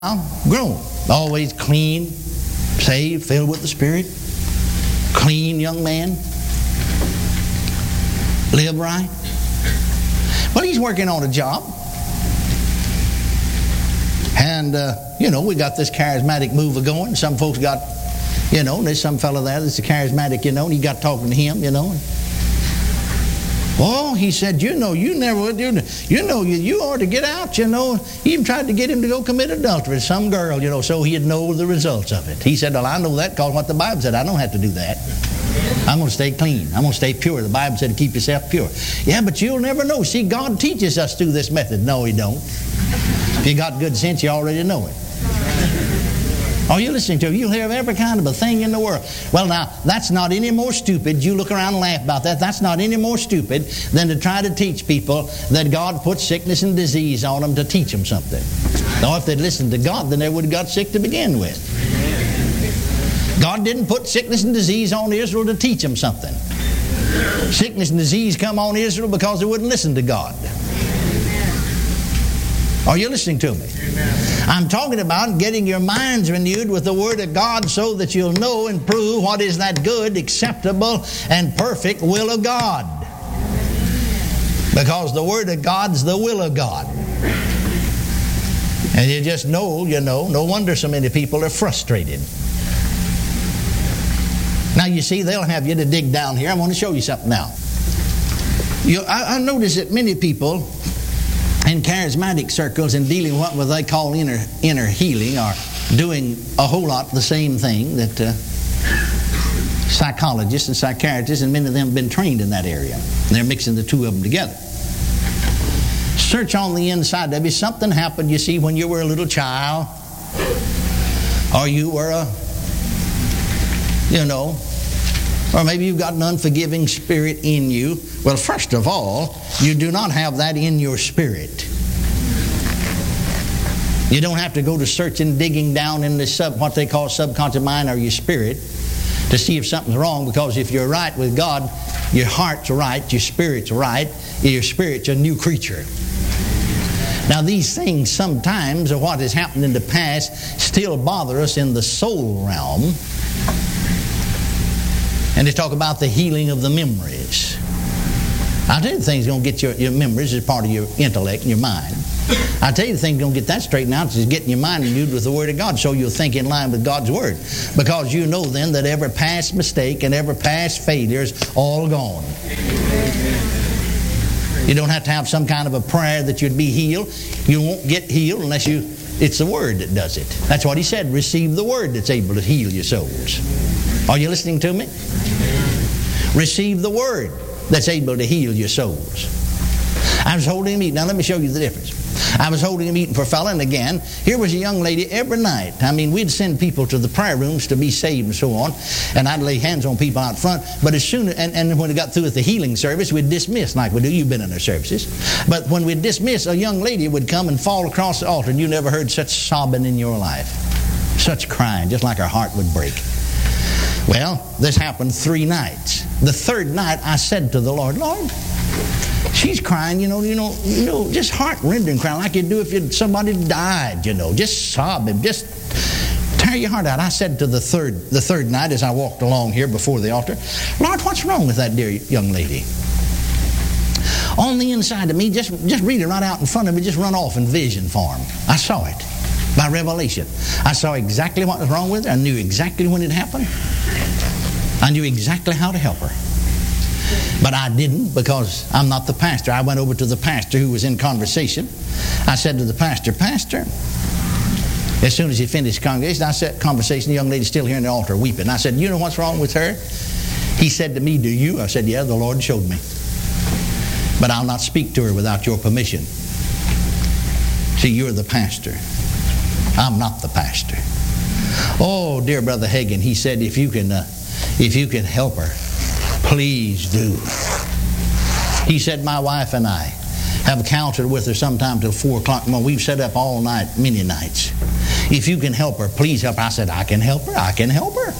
grown. Always clean, saved, filled with the Spirit. Clean young man. Live right. Well, he's working on a job. And, we got this charismatic mover going. Some folks got, there's some fellow there that's a charismatic, and he got talking to him, Oh, he said, you never would do that. You ought to get out, He even tried to get him to go commit adultery with some girl, so he'd know the results of it. He said, well, I know that because what the Bible said. I don't have to do that. I'm going to stay clean. I'm going to stay pure. The Bible said to keep yourself pure. Yeah, but you'll never know. See, God teaches us through this method. No, He don't. If you got good sense, you already know it. Are you listening to it? You'll hear of every kind of a thing in the world. Well, now, that's not any more stupid. You look around and laugh about that. That's not any more stupid than to try to teach people that God put sickness and disease on them to teach them something. Now, if they'd listened to God, then they would have got sick to begin with. God didn't put sickness and disease on Israel to teach them something. Sickness and disease come on Israel because they wouldn't listen to God. Are you listening to me? I'm talking about getting your minds renewed with the Word of God so that you'll know and prove what is that good, acceptable, and perfect will of God. Because the Word of God's the will of God. And you just know, no wonder so many people are frustrated. Now you see, they'll have you to dig down here. I want to show you something now. I notice that many people in charismatic circles and dealing with what they call inner healing are doing a whole lot the same thing that psychologists and psychiatrists, and many of them have been trained in that area. And they're mixing the two of them together. Search on the inside of you. Something happened, you see, when you were a little child, or you were or maybe you've got an unforgiving spirit in you. Well, first of all, you do not have that in your spirit. You don't have to go to searching, digging down in the what they call subconscious mind or your spirit to see if something's wrong, because if you're right with God, your heart's right, your spirit's right, your spirit's a new creature. Now, these things sometimes, or what has happened in the past, still bother us in the soul realm. And they talk about the healing of the memories. I'll tell you the thing's going to get your memories as part of your intellect and your mind. I'll tell you the thing's going to get that straightened out is getting your mind renewed with the Word of God so you'll think in line with God's Word. Because you know then that every past mistake and every past failure is all gone. You don't have to have some kind of a prayer that you'd be healed. You won't get healed unless it's the Word that does it. That's what He said. Receive the Word that's able to heal your souls. Are you listening to me? Receive the Word that's able to heal your souls. I was holding a meeting. Now let me show you the difference. I was holding a meeting for a fella, and again, here was a young lady every night. I mean, we'd send people to the prayer rooms to be saved and so on, and I'd lay hands on people out front, but as soon and when we got through with the healing service, we'd dismiss like we do. You've been in our services. But when we'd dismiss, a young lady would come and fall across the altar, and you never heard such sobbing in your life. Such crying, just like her heart would break. Well, this happened 3 nights. The third night, I said to the Lord, she's crying, just heart-rending crying like you'd do if somebody died, just sobbing, just tear your heart out. I said to the third night as I walked along here before the altar, Lord, what's wrong with that dear young lady? On the inside of me, just read it right out in front of me, just run off in vision form. I saw it by revelation. I saw exactly what was wrong with her. I knew exactly when it happened. I knew exactly how to help her. But I didn't, because I'm not the pastor. I went over to the pastor who was in conversation. I said to the pastor, as soon as he finished conversation, the young lady's still here in the altar weeping. I said, you know what's wrong with her? He said to me, do you? I said, yeah, the Lord showed me. But I'll not speak to her without your permission. See, you're the pastor. I'm not the pastor. Oh, dear Brother Hagin, he said, if you can help her, please do. He said, my wife and I have counseled with her sometime till 4 o'clock. We've sat up all night, many nights. If you can help her, please help her. I said, I can help her. I can help her.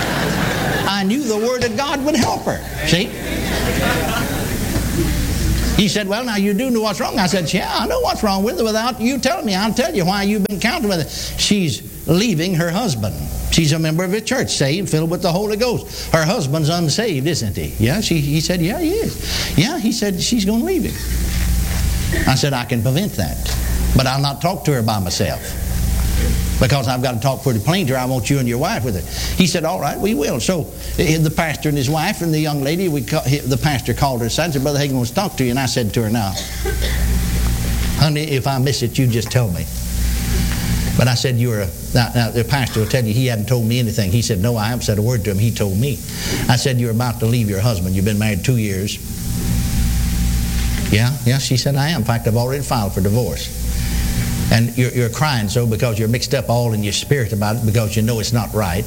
I knew the Word of God would help her. See? He said, well, now you do know what's wrong. I said, yeah, I know what's wrong with her. Without you telling me, I'll tell you why you've been counting with her. She's leaving her husband. She's a member of a church, saved, filled with the Holy Ghost. Her husband's unsaved, isn't he? Yeah, he said, yeah, he is. Yeah, he said, she's going to leave him. I said, I can prevent that. But I'll not talk to her by myself. Because I've got to talk pretty plain to her. I want you and your wife with her. He said, all right, we will. So the pastor and his wife and the young lady, the pastor called her aside and said, Brother Hagin wants to talk to you. And I said to her, now, honey, if I miss it, you just tell me. But I said, now the pastor will tell you he hadn't told me anything. He said, no, I haven't said a word to him. He told me. I said, you're about to leave your husband. You've been married 2 years. Yeah, she said, I am. In fact, I've already filed for divorce. And you're crying so because you're mixed up all in your spirit about it because you know it's not right.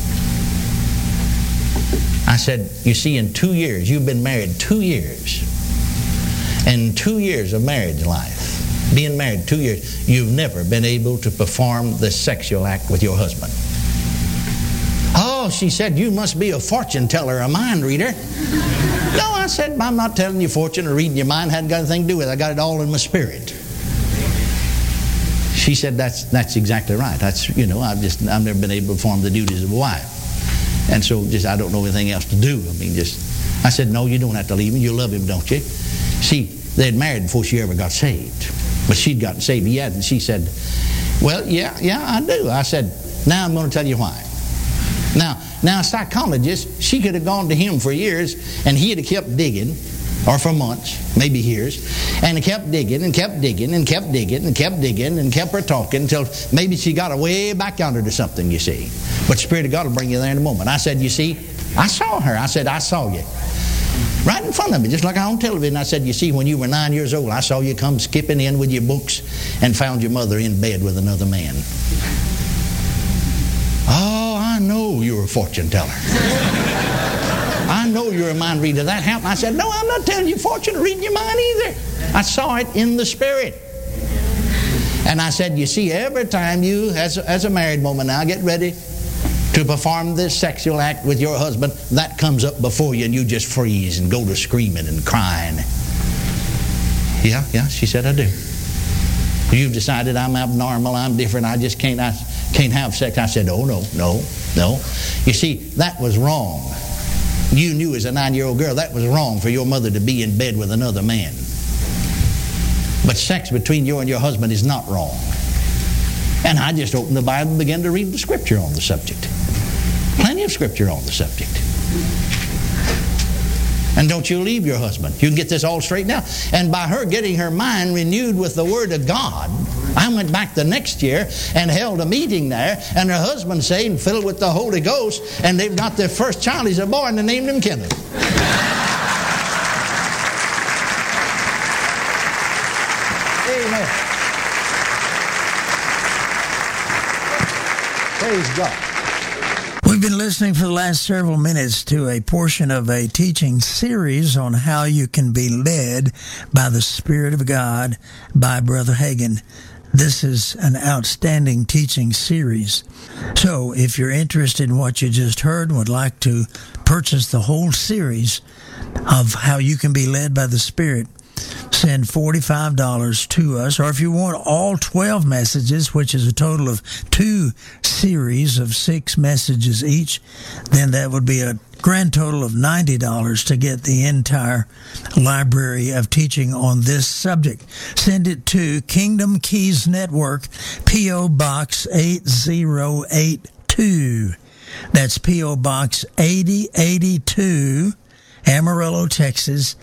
I said, you see, in 2 years, you've been married 2 years. And 2 years of marriage life, being married 2 years, you've never been able to perform the sexual act with your husband. Oh, she said, you must be a fortune teller, a mind reader. No, I said, I'm not telling you fortune or reading your mind. Hadn't got anything to do with it. I got it all in my spirit. She said, that's exactly right. That's, I've never been able to perform the duties of a wife. And so I don't know anything else to do. I said, no, you don't have to leave him. You love him, don't you? See, they had married before she ever got saved. But she'd gotten saved. He hadn't. She said, well, yeah, I do. I said, now I'm going to tell you why. Now a psychologist, she could have gone to him for years, and he'd have kept digging, or for months, maybe years, and kept digging and kept digging and kept digging and kept digging and kept her talking until maybe she got way back yonder to something, you see. But the Spirit of God will bring you there in a moment. I said, you see, I saw her. I said, I saw you. Right in front of me, just like on television. I said, you see, when you were 9 years old, I saw you come skipping in with your books and found your mother in bed with another man. Oh, I know you're a fortune teller. I know you're a mind reader. That happened. I said, no, I'm not telling you fortune or reading your mind either. I saw it in the Spirit. And I said, you see, every time you, as a married woman now, get ready to perform this sexual act with your husband, that comes up before you and you just freeze and go to screaming and crying. Yeah, she said, I do. You've decided I'm abnormal, I'm different, I can't have sex. I said, oh, no. You see, that was wrong. You knew as a 9-year-old girl that was wrong for your mother to be in bed with another man. But sex between you and your husband is not wrong. And I just opened the Bible and began to read the Scripture on the subject. Plenty of Scripture on the subject. And don't you leave your husband. You can get this all straightened out. And by her getting her mind renewed with the Word of God, I went back the next year and held a meeting there, and her husband saved, filled with the Holy Ghost, and they've got their first child. He's a boy, and they named him Kenneth. Amen. Praise God. We've been listening for the last several minutes to a portion of a teaching series on how you can be led by the Spirit of God by Brother Hagin. This is an outstanding teaching series. So if you're interested in what you just heard and would like to purchase the whole series of how you can be led by the Spirit, send $45 to us. Or if you want all 12 messages, which is a total of 2 series of 6 messages each, then that would be a grand total of $90 to get the entire library of teaching on this subject. Send it to Kingdom Keys Network, P.O. Box 8082. That's P.O. Box 8082, Amarillo, Texas,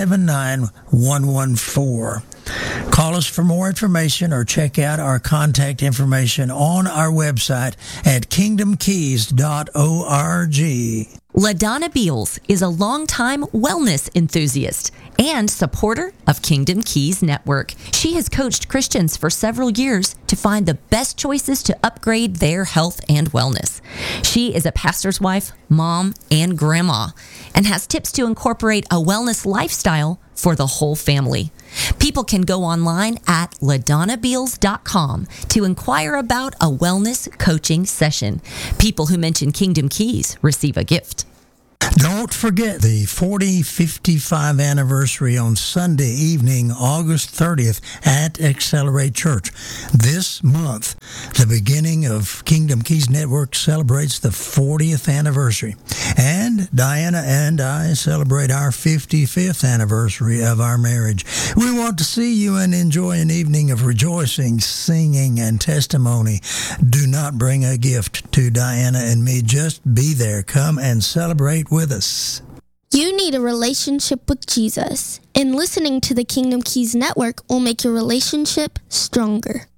79114. Call us for more information or check out our contact information on our website at kingdomkeys.org. LaDonna Beals is a longtime wellness enthusiast and supporter of Kingdom Keys Network. She has coached Christians for several years to find the best choices to upgrade their health and wellness. She is a pastor's wife, mom, and grandma, and has tips to incorporate a wellness lifestyle for the whole family. People can go online at LaDonnaBeals.com to inquire about a wellness coaching session. People who mention Kingdom Keys receive a gift. Don't forget the 40-55 anniversary on Sunday evening, August 30th at Accelerate Church. This month, the beginning of Kingdom Keys Network celebrates the 40th anniversary. And Diana and I celebrate our 55th anniversary of our marriage. We want to see you and enjoy an evening of rejoicing, singing, and testimony. Do not bring a gift to Diana and me. Just be there. Come and celebrate with us. You need a relationship with Jesus, and listening to the Kingdom Keys Network will make your relationship stronger.